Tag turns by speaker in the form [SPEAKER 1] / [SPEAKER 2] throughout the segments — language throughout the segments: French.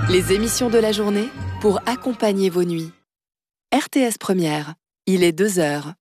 [SPEAKER 1] Les émissions de la journée pour accompagner vos nuits. RTS Première, il est 2h.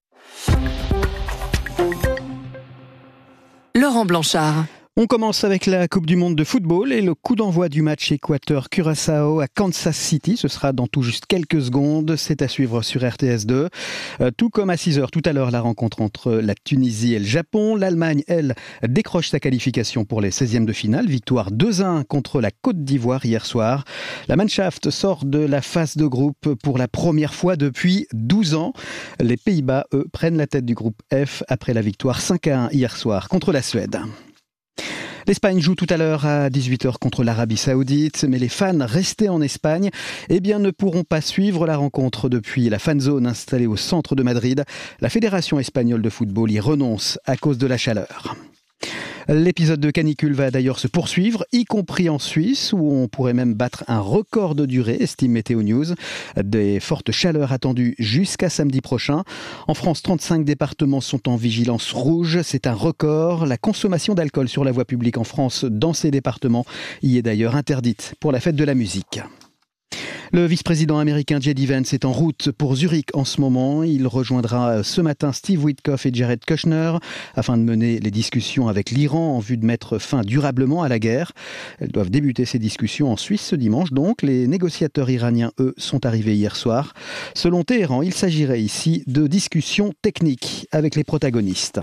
[SPEAKER 1] Laurent Blanchard.
[SPEAKER 2] On commence avec la Coupe du Monde de football et le coup d'envoi du match Équateur-Curaçao à Kansas City. Ce sera dans tout juste quelques secondes. C'est à suivre sur RTS2. Tout comme à 6h tout à l'heure, la rencontre entre la Tunisie et le Japon. L'Allemagne, elle, décroche sa qualification pour les 16e de finale. Victoire 2-1 contre la Côte d'Ivoire hier soir. La Mannschaft sort de la phase de groupe pour la première fois depuis 12 ans. Les Pays-Bas, eux, prennent la tête du groupe F après la victoire 5-1 hier soir contre la Suède. L'Espagne joue tout à l'heure à 18h contre l'Arabie Saoudite, mais les fans restés en Espagne ne pourront pas suivre la rencontre depuis la fan zone installée au centre de Madrid. La Fédération espagnole de football y renonce à cause de la chaleur. L'épisode de canicule va d'ailleurs se poursuivre, y compris en Suisse, où on pourrait même battre un record de durée, estime Météo News. Des fortes chaleurs attendues jusqu'à samedi prochain. En France, 35 départements sont en vigilance rouge. C'est un record. La consommation d'alcool sur la voie publique en France, dans ces départements, y est d'ailleurs interdite pour la fête de la musique. Le vice-président américain J.D. Vance est en route pour Zurich en ce moment. Il rejoindra ce matin Steve Witkoff et Jared Kushner afin de mener les discussions avec l'Iran en vue de mettre fin durablement à la guerre. Elles doivent débuter ces discussions en Suisse ce dimanche. Donc, les négociateurs iraniens, eux, sont arrivés hier soir. Selon Téhéran, il s'agirait ici de discussions techniques avec les protagonistes.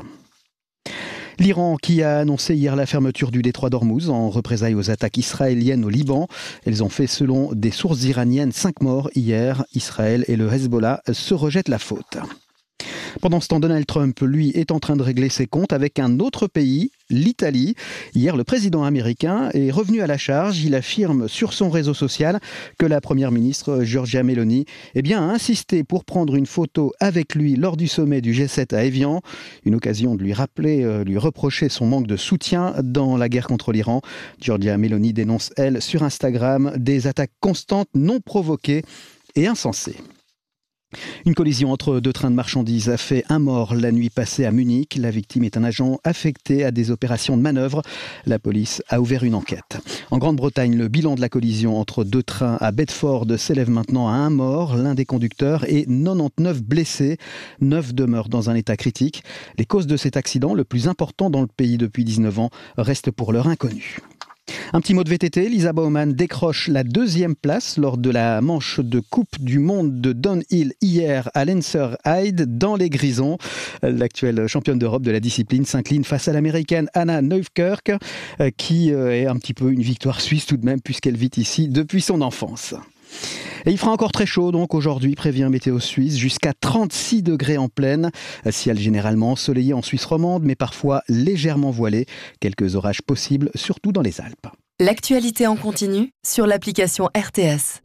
[SPEAKER 2] L'Iran qui a annoncé hier la fermeture du détroit d'Ormuz en représailles aux attaques israéliennes au Liban. Elles ont fait, selon des sources iraniennes, 5 morts hier. Israël et le Hezbollah se rejettent la faute. Pendant ce temps, Donald Trump, lui, est en train de régler ses comptes avec un autre pays, l'Italie. Hier, le président américain est revenu à la charge. Il affirme sur son réseau social que la première ministre Giorgia Meloni a insisté pour prendre une photo avec lui lors du sommet du G7 à Évian. Une occasion de lui reprocher son manque de soutien dans la guerre contre l'Iran. Giorgia Meloni dénonce, elle, sur Instagram, des attaques constantes, non provoquées et insensées. Une collision entre deux trains de marchandises a fait un mort la nuit passée à Munich. La victime est un agent affecté à des opérations de manœuvre. La police a ouvert une enquête. En Grande-Bretagne, le bilan de la collision entre deux trains à Bedford s'élève maintenant à 1 mort, l'un des conducteurs, et 99 blessés. 9 demeurent dans un état critique. Les causes de cet accident, le plus important dans le pays depuis 19 ans, restent pour l'heure inconnues. Un petit mot de VTT, Lisa Baumann décroche la 2e place lors de la manche de Coupe du Monde de Downhill hier à Lenzerheide dans les Grisons. L'actuelle championne d'Europe de la discipline s'incline face à l'américaine Anna Neufkirk qui est un petit peu une victoire suisse tout de même puisqu'elle vit ici depuis son enfance. Et il fera encore très chaud donc aujourd'hui, prévient Météo Suisse, jusqu'à 36 degrés en pleine. Ciel généralement ensoleillé en Suisse romande, mais parfois légèrement voilé. Quelques orages possibles, surtout dans les Alpes.
[SPEAKER 1] L'actualité en continu sur l'application RTS.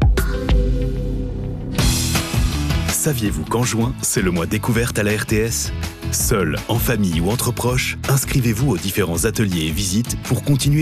[SPEAKER 3] Saviez-vous qu'en juin, c'est le mois découverte à la RTS ? Seul, en famille ou entre proches, inscrivez-vous aux différents ateliers et visites pour continuer